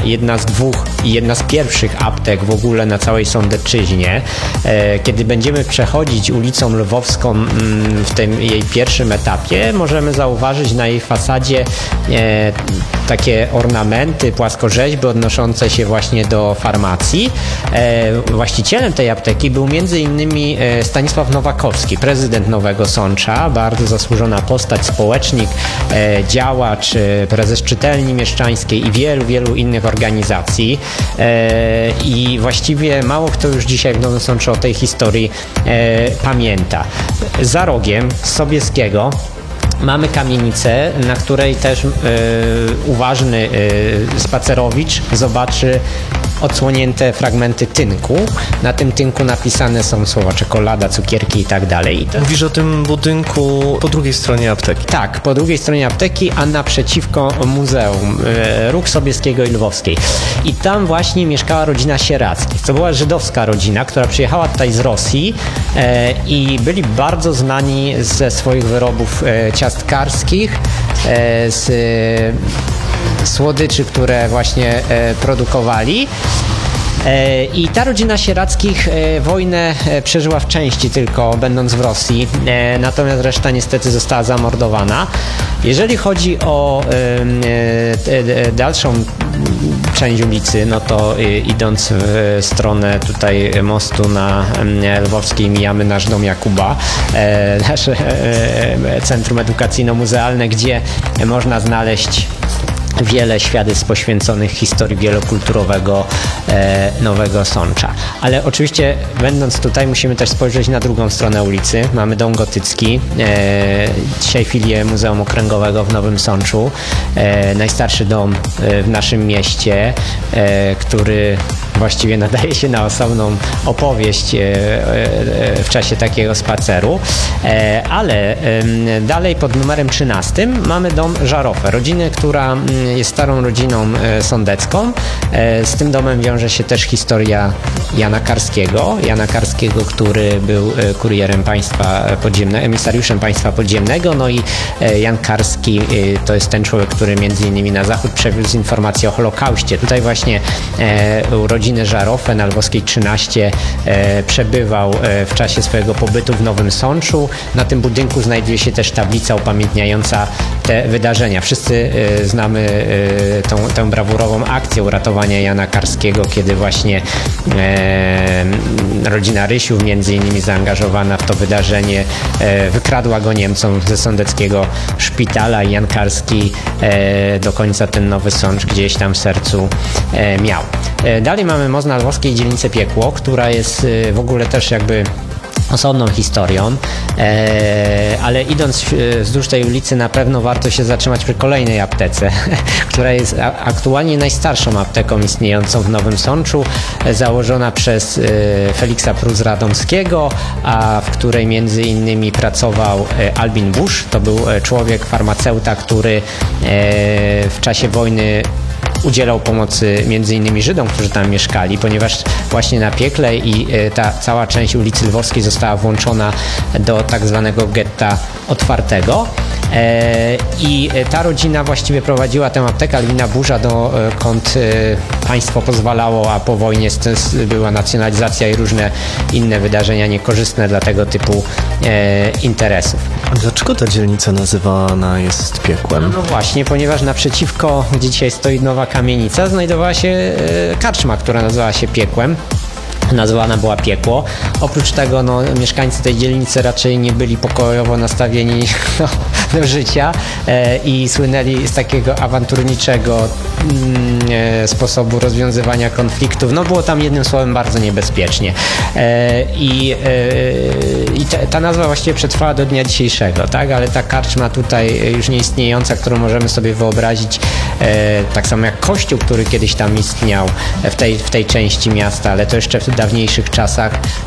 jedna z dwóch i jedna z pierwszych aptek w ogóle na całej Sądecczyźnie. Kiedy będziemy przechodzić ulicą Lwowską w tym jej pierwszym etapie, możemy zauważyć na jej fasadzie takie ornamenty, płaskorzeźby odnoszące się właśnie do farmacji. Właścicielem tej apteki był m.in. Stanisław Nowakowski, prezydent Nowego Sącza, bardzo zasłużona postać, społecznik, działacz, prezes Czytelni Mieszczańskiej i wielu innych organizacji. I właściwie mało kto już dzisiaj w Nowym Sączu o tej historii pamięta. Za rogiem z Sobieskiego mamy kamienicę, na której też uważny spacerowicz zobaczy odsłonięte fragmenty tynku. Na tym tynku napisane są słowa czekolada, cukierki i tak dalej. Mówisz o tym budynku po drugiej stronie apteki. Tak, po drugiej stronie apteki, a naprzeciwko muzeum Róg Sobieskiego i Lwowskiej. I tam właśnie mieszkała rodzina Sierackich. To była żydowska rodzina, która przyjechała tutaj z Rosji i byli bardzo znani ze swoich wyrobów ciastkarskich, z słodyczy, które właśnie produkowali. I ta rodzina Sierackich wojnę przeżyła w części tylko, będąc w Rosji, natomiast reszta niestety została zamordowana. Jeżeli chodzi o dalszą część ulicy, no to idąc w stronę tutaj mostu na Lwowskiej mijamy nasz dom Jakuba, nasze centrum edukacyjno-muzealne, gdzie można znaleźć wiele świadectw poświęconych historii wielokulturowego Nowego Sącza. Ale oczywiście będąc tutaj musimy też spojrzeć na drugą stronę ulicy. Mamy dom gotycki, dzisiaj filię Muzeum Okręgowego w Nowym Sączu. Najstarszy dom w naszym mieście, który właściwie nadaje się na osobną opowieść w czasie takiego spaceru. Ale dalej pod numerem 13 mamy dom Żarofę, rodziny, która jest starą rodziną sądecką. Z tym domem wiąże się też historia Jana Karskiego, który był kurierem państwa podziemnego, emisariuszem państwa podziemnego, no i Jan Karski to jest ten człowiek, który między innymi na zachód przewiózł informacje o Holokauście. Tutaj właśnie u rodziny Żarofę na Lwowskiej 13 przebywał w czasie swojego pobytu w Nowym Sączu. Na tym budynku znajduje się też tablica upamiętniająca te wydarzenia. Wszyscy znamy tę brawurową akcję uratowania Jana Karskiego, kiedy właśnie rodzina Rysiów, między innymi zaangażowana w to wydarzenie, wykradła go Niemcom ze sądeckiego szpitala i Jan Karski do końca ten Nowy Sącz gdzieś tam w sercu miał. Dalej mamy most na Lwowskiej, dzielnicę Piekło, która jest w ogóle też jakby osobną historią, ale idąc wzdłuż tej ulicy na pewno warto się zatrzymać przy kolejnej aptece, która jest aktualnie najstarszą apteką istniejącą w Nowym Sączu, założona przez Feliksa Prus-Radomskiego, a w której między innymi pracował Albin Busch. To był człowiek, farmaceuta, który w czasie wojny udzielał pomocy między innymi Żydom, którzy tam mieszkali, ponieważ właśnie na Piekle i ta cała część ulicy Lwowskiej została włączona do tak zwanego getta otwartego. I ta rodzina właściwie prowadziła tę aptekę Albina Buscha, dokąd państwo pozwalało, a po wojnie była nacjonalizacja i różne inne wydarzenia niekorzystne dla tego typu interesów. A dlaczego ta dzielnica nazywana jest Piekłem? No właśnie, ponieważ naprzeciwko, gdzie dzisiaj stoi nowa kamienica, znajdowała się karczma, która nazywała się Piekłem. Nazwana była Piekło. Oprócz tego mieszkańcy tej dzielnicy raczej nie byli pokojowo nastawieni do życia i słynęli z takiego awanturniczego sposobu rozwiązywania konfliktów. Było tam jednym słowem bardzo niebezpiecznie. I ta nazwa właściwie przetrwała do dnia dzisiejszego, tak? Ale ta karczma tutaj już nieistniejąca, którą możemy sobie wyobrazić, tak samo jak kościół, który kiedyś tam istniał w tej części miasta, ale to jeszcze w dawniejszych czasach,